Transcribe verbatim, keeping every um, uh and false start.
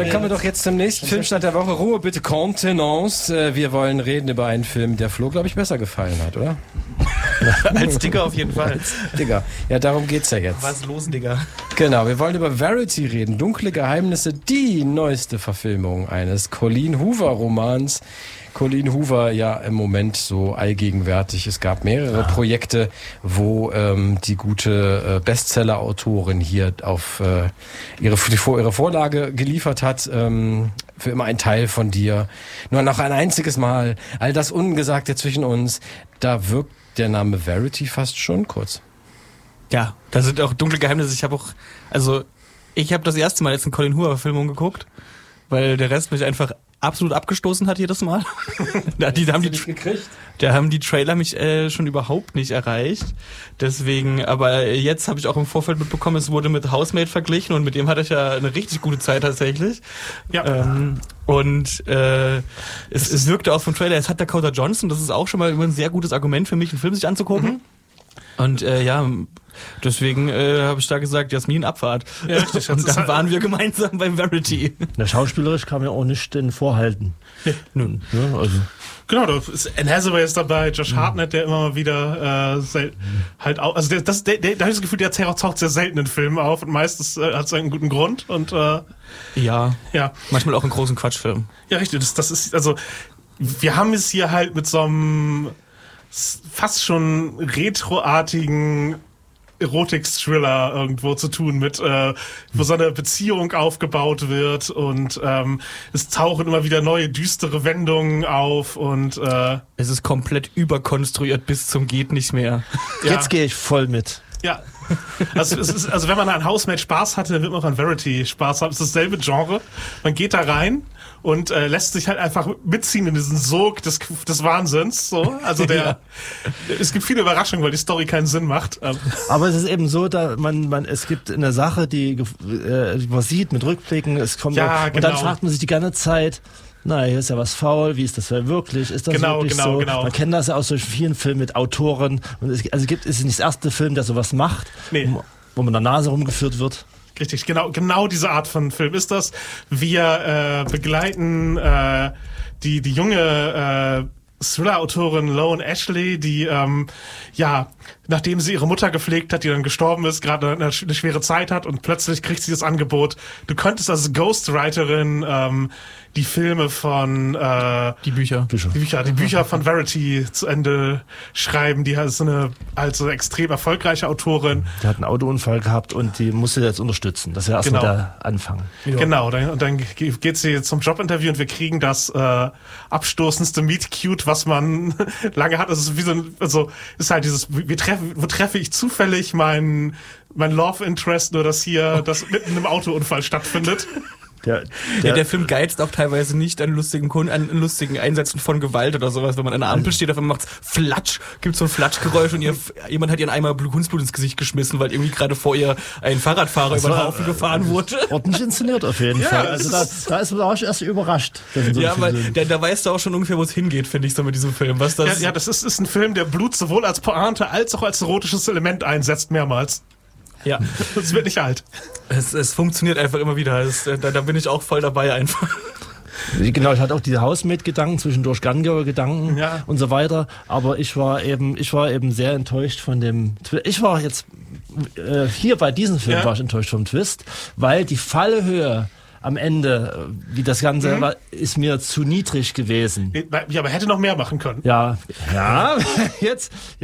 dann kommen wir doch jetzt zum nächsten Filmstart der Woche. Ruhe bitte, Contenance. Wir wollen reden über einen Film, der Flo, glaube ich, besser gefallen hat, oder? Als Digger auf jeden Fall. Digger. Ja, darum geht's ja jetzt. Was los, Digger? Genau, wir wollen über Verity reden. Dunkle Geheimnisse, die neueste Verfilmung eines Colleen Hoover-Romans. Colleen Hoover ja im Moment so allgegenwärtig. Es gab mehrere ja. Projekte, wo ähm, die gute äh, Bestseller-Autorin hier auf äh, ihre, die, ihre Vorlage geliefert hat. Ähm, für immer ein Teil von dir. Nur noch ein einziges Mal. All das Ungesagte zwischen uns. Da wirkt der Name Verity fast schon kurz. Ja, da sind auch dunkle Geheimnisse. Ich habe auch, also ich habe das erste Mal jetzt eine Colleen Hoover-Verfilmung geguckt, weil der Rest mich einfach absolut abgestoßen hat jedes Mal. da, die, da haben die nicht gekriegt. Da haben die Trailer mich äh, schon überhaupt nicht erreicht. Deswegen, aber jetzt habe ich auch im Vorfeld mitbekommen, es wurde mit Housemaid verglichen und mit dem hatte ich ja eine richtig gute Zeit tatsächlich. Ja. Ähm, und äh, es, es wirkte auch vom Trailer, es hat Dakota Johnson, das ist auch schon mal immer ein sehr gutes Argument für mich, einen Film sich anzugucken. Mhm. Und äh, ja, deswegen äh, habe ich da gesagt, Jasmin, Abfahrt. Ja, richtig. Und dann waren wir gemeinsam beim Verity. Na, schauspielerisch kann man ja auch nicht den vorhalten. Ja. Nun. Ja, also. Genau, da ist Anne Hathaway ist dabei, Josh Hartnett, der immer mal wieder äh, sel- halt auch, also der, das, der, der, da habe ich das Gefühl, der taucht sehr selten in Filmen auf und meistens äh, hat es einen guten Grund und äh, ja, ja, manchmal auch einen großen Quatschfilm. Ja, richtig. Das, das ist also, wir haben es hier halt mit so einem fast schon retroartigen Erotik-Thriller irgendwo zu tun, mit äh, wo so eine Beziehung aufgebaut wird und ähm, es tauchen immer wieder neue düstere Wendungen auf und äh, es ist komplett überkonstruiert bis zum geht nicht mehr. Ja. Jetzt gehe ich voll mit. Ja. Also, es ist, also wenn man an Housemaid Spaß hatte, dann wird man auch an Verity Spaß haben. Es ist dasselbe Genre. Man geht da rein und äh, lässt sich halt einfach mitziehen in diesen Sog des, des Wahnsinns. So. Also der, ja. Es gibt viele Überraschungen, weil die Story keinen Sinn macht. Aber es ist eben so, da man, man es gibt eine Sache, die, äh, die man sieht mit Rückblicken, es kommt ja, auch, genau. Und dann fragt man sich die ganze Zeit, na, hier ist ja was faul, wie ist das denn wirklich? Ist das genau, wirklich genau, so? Genau. Man kennt das ja aus solchen vielen Filmen mit Autoren. Und es, also gibt, es ist nicht das erste Film, der sowas macht, nee. wo, wo man der Nase rumgeführt wird. Richtig, genau, genau diese Art von Film ist das. Wir äh, begleiten äh, die, die junge äh, Thriller-Autorin Loan Ashley, die ähm, ja, nachdem sie ihre Mutter gepflegt hat, die dann gestorben ist, gerade eine, eine schwere Zeit hat und plötzlich kriegt sie das Angebot, du könntest als Ghostwriterin ähm, die Filme von äh, die Bücher. Die Bücher, die Bücher von Verity zu Ende schreiben. Die ist so eine also extrem erfolgreiche Autorin. Die hat einen Autounfall gehabt und die musste jetzt unterstützen. Das ist ja erstmal genau. der Anfang. Ja. Genau, dann, und dann geht sie zum Jobinterview und wir kriegen das äh, abstoßendste Meet Cute, was man lange hat. Es ist wie so ein, also ist halt dieses, wir treffen, wo treffe ich zufällig meinen mein Love Interest, nur dass hier oh. das mitten im Autounfall stattfindet. Der, der, ja, der Film geizt auch teilweise nicht an lustigen an lustigen Einsätzen von Gewalt oder sowas. Wenn man an einer Ampel steht, auf einmal macht's Flatsch, gibt's so ein Flatschgeräusch und ihr, jemand hat ihren Eimer Kunstblut ins Gesicht geschmissen, weil irgendwie gerade vor ihr ein Fahrradfahrer über den Haufen gefahren wurde. Ordentlich inszeniert auf jeden ja, Fall. Also da, da ist man auch erst überrascht. So ja, weil da, da weißt du auch schon ungefähr, wo es hingeht, finde ich, so mit diesem Film. Was das ja, ja, das ist, ist ein Film, der Blut sowohl als Pointe als auch als erotisches Element einsetzt, mehrmals. Ja. Das wird nicht alt. Es, es funktioniert einfach immer wieder. Es, da, da bin ich auch voll dabei einfach. Genau, ich hatte auch diese Hausmate-Gedanken, zwischendurch Ganggeber-Gedanken ja. und so weiter. Aber ich war eben, ich war eben sehr enttäuscht von dem. Ich war jetzt äh, hier bei diesem Film ja. war ich enttäuscht vom Twist, weil die Fallhöhe am Ende, wie das Ganze mhm. war, ist mir zu niedrig gewesen. Ja, aber hätte noch mehr machen können. Ja, ja, jetzt.